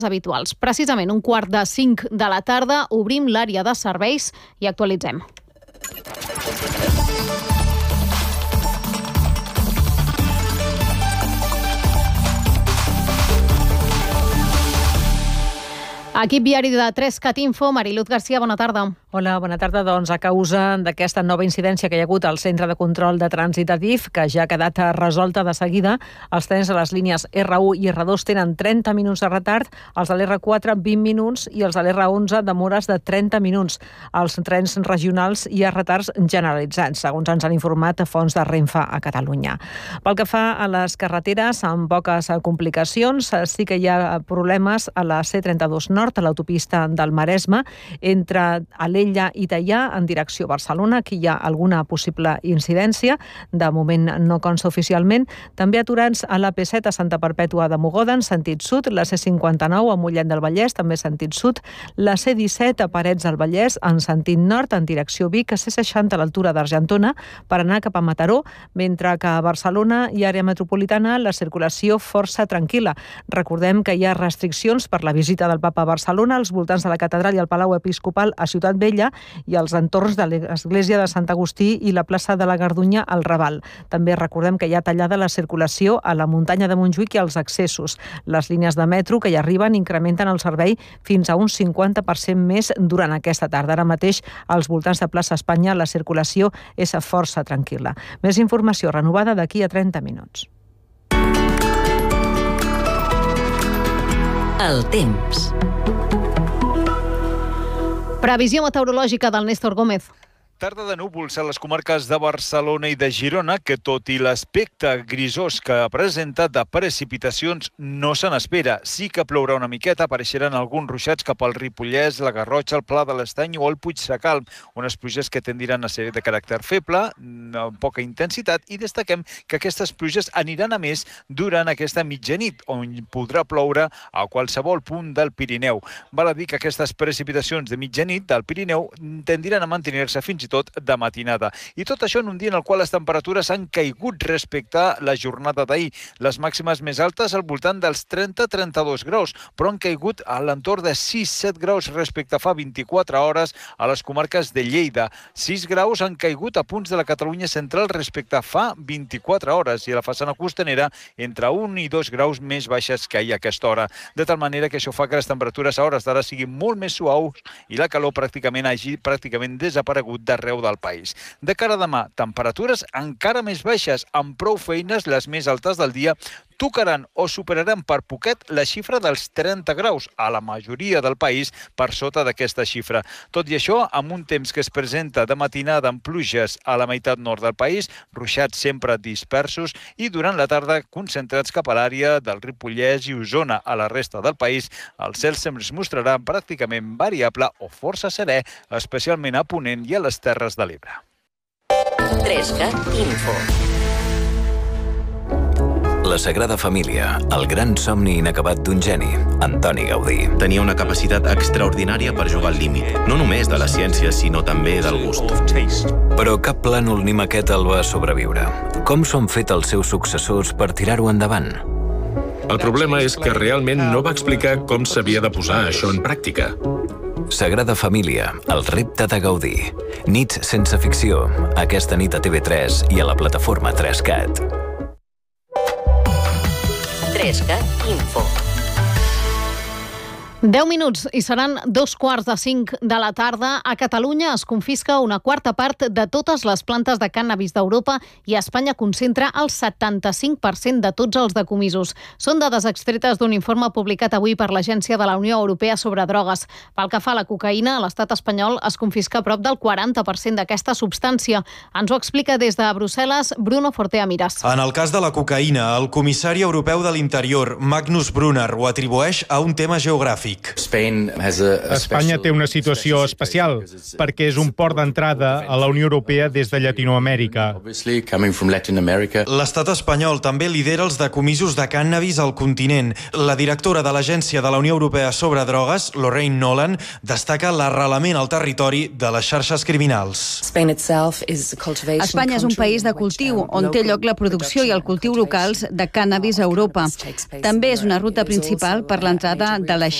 habituals. Precisament 4:45 de la tarda obrim l'àrea de serveis i actualitzem. Equip viari de 3CAT Info, Mariluz García, bona tarda. Hola, bona tarda. Doncs a causa d'aquesta nova incidència que hi ha hagut al Centre de Control de Trànsit de DIF, que ja ha quedat resolta de seguida, els trens a les línies R1 i R2 tenen 30 minuts de retard, els de l'R4 20 minuts i els de l'R11 demores de 30 minuts. Als trens regionals hi ha retards generalitzats, segons ens han informat fonts de Renfe a Catalunya. Pel que fa a les carreteres, amb poques complicacions, sí que hi ha problemes a la C32 Nord, a l'autopista del Maresme, entre Alella i Teià, en direcció a Barcelona. Aquí hi ha alguna possible incidència. De moment no consta oficialment. També aturats a la P7 a Santa Perpètua de Mogoda, en sentit sud, la C59 a Mollet del Vallès, també sentit sud, la C17 a Parets del Vallès, en sentit nord, en direcció Vic, a C60 a l'altura d'Argentona, per anar cap a Mataró, mentre que a Barcelona i àrea metropolitana la circulació força tranquil·la. Recordem que hi ha restriccions per la visita del Papa a Barcelona, als voltants de la catedral i el Palau Episcopal a Ciutat Vella i als entorns de l'església de Sant Agustí i la plaça de la Gardunya al Raval. També recordem que hi ha tallada la circulació a la muntanya de Montjuïc i als accessos. Les línies de metro que hi arriben incrementen el servei fins a un 50% més durant aquesta tarda. Ara mateix, als voltants de plaça Espanya, la circulació és força tranquil·la. Més informació renovada d'aquí a 30 minuts. El temps. Previsió meteorològica del Néstor Gómez. Tarda de núvols a les comarques de Barcelona i de Girona, que tot i l'aspecte grisós que presenta, de precipitacions no se n'espera. Sí que plourà una miqueta, apareixeran alguns ruixats cap al Ripollès, la Garrotxa, el Pla de l'Estany o el Puigsecal, unes pluges que tendiran a ser de caràcter feble, amb poca intensitat, i destaquem que aquestes pluges aniran a més durant aquesta mitjanit, on podrà ploure a qualsevol punt del Pirineu. Val a dir que aquestes precipitacions de mitjanit del Pirineu tendiran a mantenir-se fins i tot de matinada. I tot això en un dia en el qual les temperatures han caigut respecte a la jornada d'ahir. Les màximes més altes al voltant dels 30-32 graus, però han caigut a l'entorn de 6-7 graus respecte a fa 24 hores a les comarques de Lleida. 6 graus han caigut a punts de la Catalunya central respecte a fa 24 hores i a la façana costanera entre 1 i 2 graus més baixes que ahir a aquesta hora. De tal manera que això fa que les temperatures a hores d'ara siguin molt més suaus i la calor hagi desaparegut d'arreu del país. De cara a demà, temperatures encara més baixes, amb prou feines les més altes del dia, tocaran o superaran per poquet la xifra dels 30 graus, a la majoria del país per sota d'aquesta xifra. Tot i això, amb un temps que es presenta de matinada amb pluges a la meitat nord del país, ruixats sempre dispersos i durant la tarda concentrats cap a l'àrea del Ripollès i Osona. A la resta del país, el cel sempre es mostrarà pràcticament variable o força serè, especialment a Ponent i a les Terres de l'Ebre. 3CAT Info. La Sagrada Família, el gran somni inacabat d'un geni, Antoni Gaudí. Tenia una capacitat extraordinària per jugar al límit, no només de la ciència, sinó també del gust. Però cap plànol ni maqueta el va sobreviure. Com s'ho han fet els seus successors per tirar-ho endavant? El problema és que realment no va explicar com s'havia de posar això en pràctica. Sagrada Família, el repte de Gaudí. Nits sense ficció, aquesta nit a TV3 i a la plataforma 3CAT. 3CAT Info. 10 minuts i seran 4:45 de la tarda. A Catalunya es confisca una quarta part de totes les plantes de cànnabis d'Europa i Espanya concentra el 75% de tots els decomisos. Són dades extretes d'un informe publicat avui per l'Agència de la Unió Europea sobre drogues. Pel que fa a la cocaïna, a l'estat espanyol es confisca prop del 40% d'aquesta substància. Ens ho explica des de Brussel·les Bruno Fortea Miras. En el cas de la cocaïna, el comissari europeu de l'Interior, Magnus Brunner, ho atribueix a un tema geogràfic. diplomátic. Espanya té una situació especial perquè és un port d'entrada a la Unió Europea des de Llatinoamèrica. L'estat espanyol també lidera els decomisos de cànnabis al continent. La directora de l'Agència de la Unió Europea sobre drogues, Lorraine Nolan, destaca l'arrelament al territori de les xarxes criminals. Espanya és un país de cultiu on té lloc la producció i el cultiu locals de cànnabis a Europa. També és una ruta principal per l'entrada de les